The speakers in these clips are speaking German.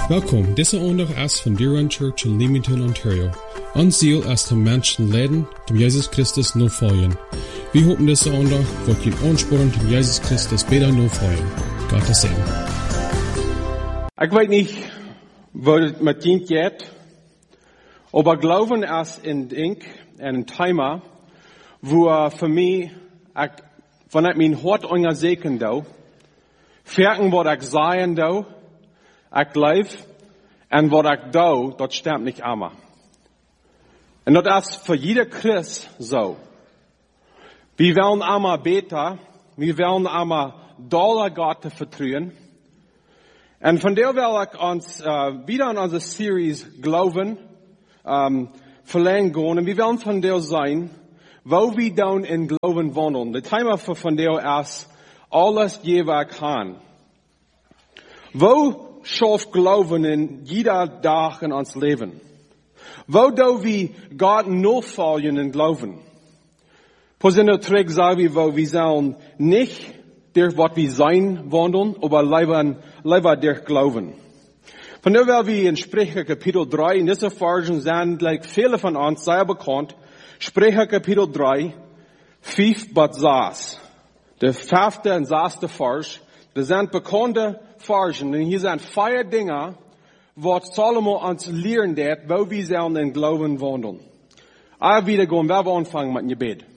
Welkom, deze zondag is van Deerrun Church in Leamington, Ontario. Ons ziel is om mensen leiden, om Jezus Christus navolgen. We hopen deze zondag wordt je aansporen, om Jezus Christus beter navolgen. Gottes Segen. Ik weet niet wat het met je gaat, aber Glauben ist in Ding, ein Thema, wo für mich, wenn ich mein Hart unterseken do, verken wat ich sagen do, ich glaube, und was ich do, das stimmt nicht immer. Und das ist für jeder Christ so. Wir wollen einmal beten, wir wollen einmal doller Gott vertrauen. Und von der will ich uns wieder in unsere Series Glauben verlängern gehen. Und wir wollen von der sein, wo wir dann in Glauben wandeln. Das Thema von der ist, alles je was kann. Wo schafft Glauben in jeder Tag in uns Leben? Wo do wir Gott nachfolgen in Glauben? Pas in der Trick sagen wir, wo wir sollen nicht durch was wir sein wandeln, aber lieber durch Glauben. Von der weil wir in Sprecher Kapitel 3, in dieser Version sind, viele von uns sehr bekannt, Sprecher Kapitel 3, 5 bis 6. Der 5. und 6. Vers, das sind bekannte Versen, und hier sind 4 Dinge, was Salomo uns lehren wird, wo wir sollen in Glauben wandeln. Aber wieder gehen, wir anfangen mit dem Gebet.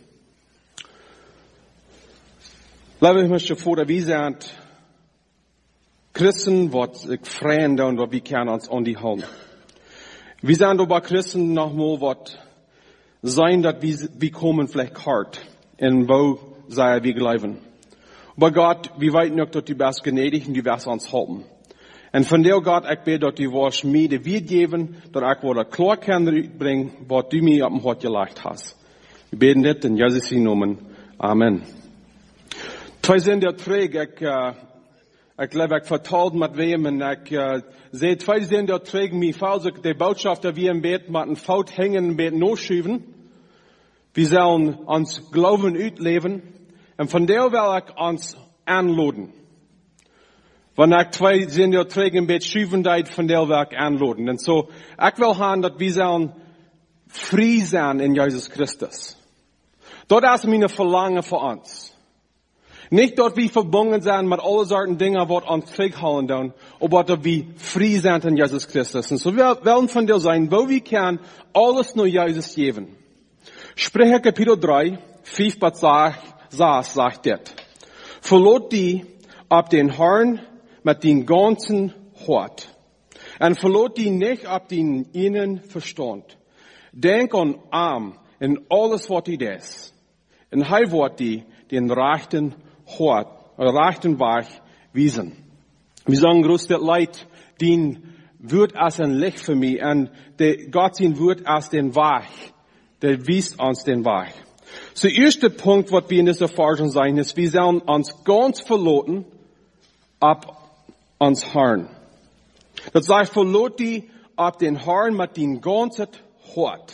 Liebe Himmlische Vater, wir sind Christen, was ich freuen und was wir können uns an die halten. Wir sind aber Christen nochmal, was sein, dass wir kommen vielleicht hart, in wo sei wir glauben. Aber Gott, wir weten noch, dass du bist gnädig und du wirst uns halten. Und von der Gott, ich bete, dass du was mir die Wied geben, dass ich wieder klar kann bringen, was du mir auf dem Hart gelegt hast. Wir beten das in Jesus' Namen. Amen. Zwei sind der Träg, ich glaube, ich vertaut mit wem, und ich sehe, zwei sind der Träg, mir falls die Botschafter wie im Bett mit einem Faut hängen, im Bett nachschieben. Wir sollen uns Glauben ausleben, und von der will ich uns anladen. Wenn ich zwei sind der Träg im Bett schieben, von der will ich anladen. Und so, ich will haben, dass wir sollen frei sein in Jesus Christus. Das ist meine Verlangen für uns. Nicht, dass wir verbunden sind mit allen Sorten Dingen, was uns zurückhalten tun, aber dass wir frei sind in Jesus Christus. Und so wir wollen von dir sein, wo wir können, alles nur Jesus geben. Sprecher Kapitel 3, 5 bis 6 sagt das. Verlot die ab den Herrn mit den ganzen Hort. Und verlot die nicht ab den ihnen Verstand. Denk an Arm in alles, was die des. Und hei wird die den rechten Hort, rechten Weg wiesen. Wir sagen, größtes Leid, den wird als ein Licht für mich, und Gott sein wird als den Weg, der wies uns den Weg. So, der erste Punkt, was wir in dieser Forschung sagen, ist, wir sollen uns ganz verloten ab uns Herrn. Das heißt, verlot die ab den Herrn mit den ganzen Hort.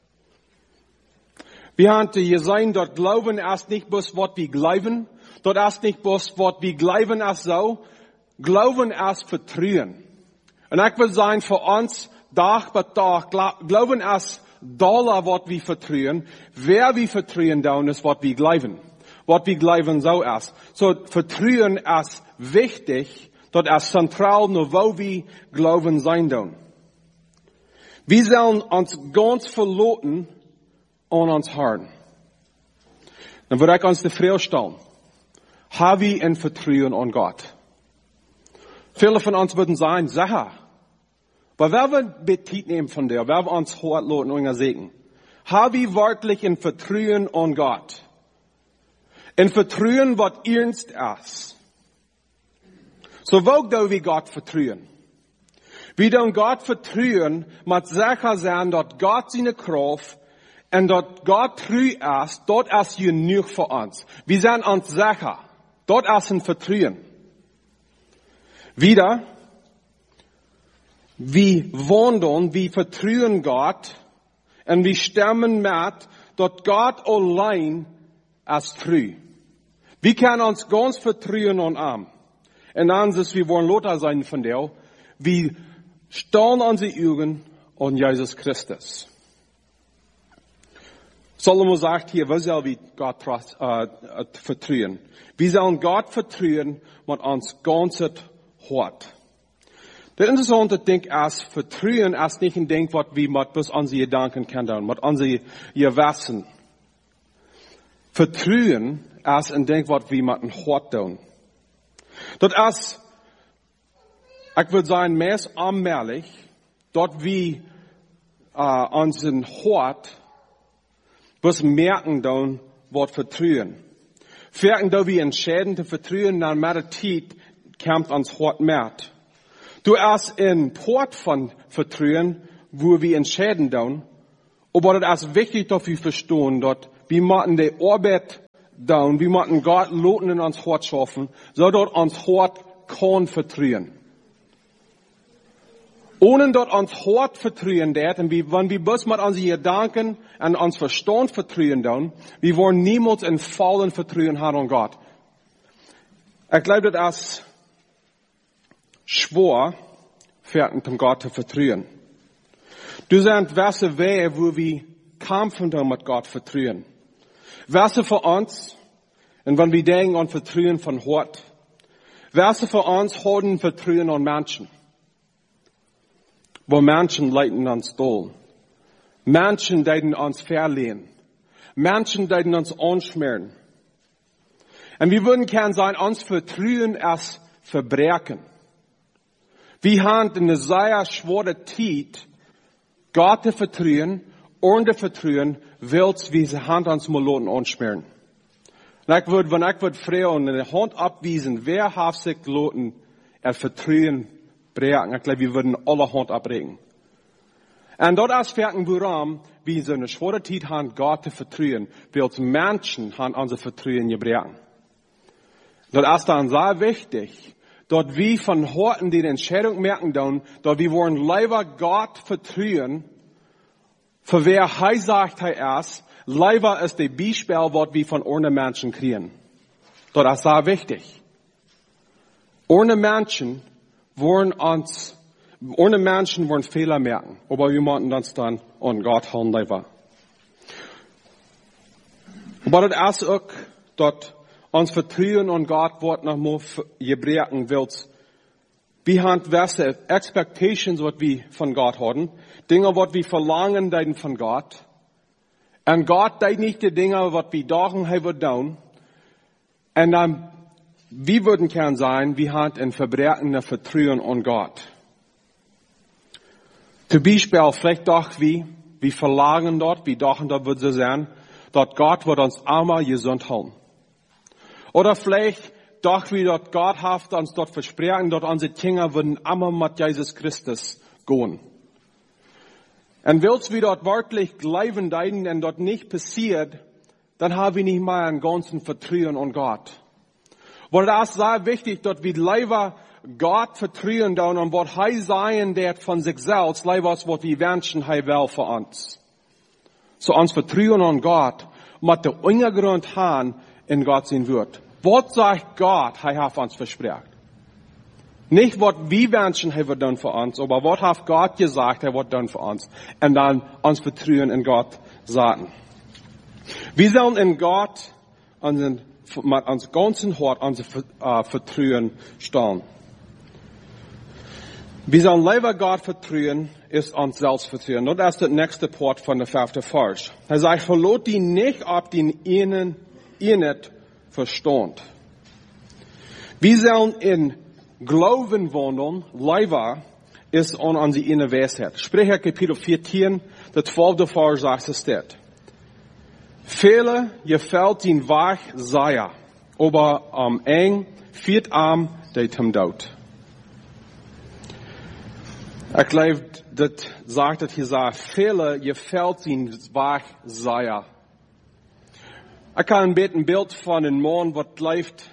Wir haben hier sein, dort Glauben erst nicht bloß, was wir glauben, dort erst nicht bloß, was wir glauben erst so, Glauben erst vertrauen. Und ich will sagen, für uns, Tag bei Tag, Glauben erst Dollar, was wir vertrauen, wer wir vertrauen, dann ist, was wir glauben. Was wir glauben, so erst. So, Vertrauen ist wichtig, dort ist zentral, nur wo wir glauben sein, dann. Wir sollen uns ganz verloten an uns Herrn. Dann würde ich uns die Frage stellen, haben wir ein Vertrauen an Gott? Viele von uns würden sagen, sicher. Aber wer wird Betit nehmen von dir? Wer wird uns hart loten und segnen? Haben wir wirklich ein Vertrauen an Gott? Ein Vertrauen, was ernst ist. So wo do wir Gott vertrauen? Wir dann Gott vertrauen, mit sicher sein, dass Gott seine Kraft und dort Gott treu ist, dort ist genug für uns. Wir sind uns sicher. Dort ist ein Vertrauen. Wieder, wir wandeln, wir vertrauen Gott und wir stimmen mit, dass Gott allein ist treu. Wir können uns ganz vertrauen an ihm. Und dann, wir wollen Lothar sein von dir, wir stellen unsere Augen an Jesus Christus. Salomo sagt hier, wir sollen Gott vertrauen. Wir sollen Gott vertrauen mit uns ganzes Hart. Das interessante Ding ist, Vertrauen ist nicht ein Ding, was wir mit bis unsere Gedanken kennen, mit unsere Gewissen. Vertrauen ist ein Ding, was wir mit dem Hart tun. Das ist, ich würde sagen, meist allmählich, dort wir unseren Hart was merken dann, was Vertrauen. Merken da wir entscheiden zu vertrauen, dann mit der Zeit kommt uns Hart mehr. Du erst in Port von Vertrauen, wo wir entscheiden dann, aber das ist wichtig, dass wir verstehen, dass wir machen die Arbeit dann, wir machen Gott loten in uns Hart schaffen, so dass uns Hart kann vertrauen. Ohne dort uns Hart vertrauen wird, und wenn wir bloß mit unseren Gedanken und uns Verstand vertrauen dann, wir wollen niemals in vollen Vertrauen haben an Gott. Ich glaube, das ist schwer, fertig um Gott zu vertrauen. Du sind welche Wege, wo wir kämpfen dann mit Gott vertrauen. Welche für uns, und wenn wir denken an Vertrauen von Hart, welche für uns haben Vertrauen an Menschen. Wo Menschen leiten uns doll. Menschen leiten uns verlieren. Menschen leiten uns anschmieren. Und wir würden gern sein, uns vertrauen als Verbrechen. Wir haben in einer sehr schweren Zeit Gott zu vertrauen, ohne vertrauen, willst wie sie Hand uns mal anschmieren. Und wenn ich fragen, eine Hand abwiesen, wer hat sich loten, Vertrauen brechen. Ich glaube, wir würden alle Hand abregen. Und dort ist fertig, warum wir so eine schwere Zeit haben, Gott zu vertrauen, weil Menschen haben unser Vertrauen gebrochen. Dort ist dann sehr wichtig, dort wir von heute die Entscheidung merken, dort wir wollen lieber Gott vertrauen, für wer er sagt, er ist, lieber ist der Beispiel, was wir von ohne Menschen kriegen. Dort ist sehr wichtig. Ohne Menschen ohne Menschen wollen Fehler merken, aber wir machen uns dann an Gott halten lieber. Aber das ist auch, dass uns Vertrauen an Gott wird noch mal gebrochen wird. Wir haben welche Expectations, was wir von Gott haben, Dinge, was wir verlangen von Gott. Und Gott tut nicht die Dinge, was wir dachten, er wird tun. Und dann wir würden gern sein, wir haben ein verbrechener Vertrauen an Gott. Zum Beispiel, vielleicht doch wir verlangen dort, wir dachten, dort wird so sein, dort Gott wird uns einmal gesund halten. Oder vielleicht doch wir dort Gott hat uns dort versprechen, dort unsere Kinder würden einmal mit Jesus Christus gehen. Und willst wir dort wirklich bleiben deuten und dort nicht passiert, dann haben wir nicht mal einen ganzen Vertrauen an Gott. Weil das ist sehr wichtig, dass wir lieber Gott vertrauen und was er sein wird von sich selbst, lieber als was wir wünschen, er will für uns. So uns vertrauen an Gott, mit der Untergrund haben in Gott sein wird. Was sagt Gott, er hat uns versprochen? Nicht, was wir wünschen, er wird dann für uns, aber was hat Gott gesagt, er wird dann für uns. Und dann uns vertrauen in Gott sagen. Wir sollen in Gott mit uns ganzen Hart unser Vertrauen stellen. Wir sollen lieber Gott vertrauen, ist uns selbst vertrauen. Das ist der nächste Part von der 5. Vers. Er sagt, verlot die nicht ab den ihnen nicht Verstand. Wir sollen in Glauben wandeln, lieber ist an unsere innere Weisheit. Sprecher Kapitel 14, der 12. Vers sagt es dort. Viele gefällt den Weg sehr, aber am eng viert arm det hem dood. Ich glaube, das sagt es hier so, viele gefällt den Weg sehr. Ich kann ein Bild von einem Mann, was läuft,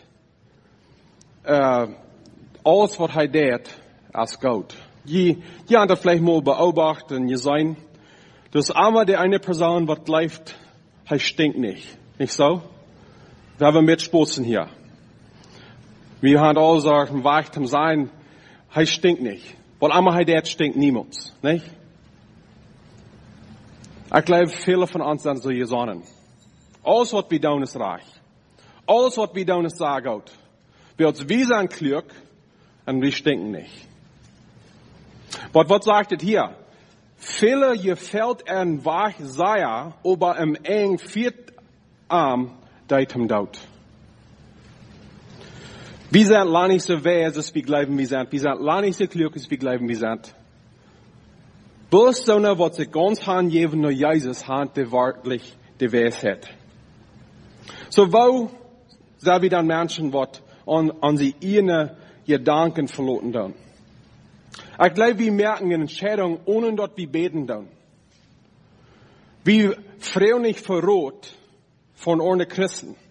alles was er tut, ist gut. Je habt das vielleicht mal beobachtet und gesehen, das ist einmal die eine Person, was läuft, er stinkt nicht. Nicht so? Wir haben Mitsposten hier. Wir haben auch so ein Weg zum Sein, er stinkt nicht. Weil einmal das stinkt niemand, nicht? Ich glaube, viele von uns sind so gesonnen. Alles, was wir tun, ist reich. Alles, was wir tun, ist sehr gut. Wir sind klug und wir stinken nicht. Aber was sagt es hier? Viele gefällt ein weich Seier, aber im eng viert Arm deit hem dood. Wir sind lang nicht so weise, als wir glauben, wir sind. Wir sind lang nicht so klug, als wir glauben, wir sind. Bloß so, was sie ganz hingeben, nur Jesus hat, der wirklich die Weisheit. So, wo sind wir dann Menschen, die an sie ihre Gedanken verloren tun? Ich glaube, wir merken eine Entscheidung, ohne dass wir beten tun. Wir freuen nicht verrot von ohne Christen.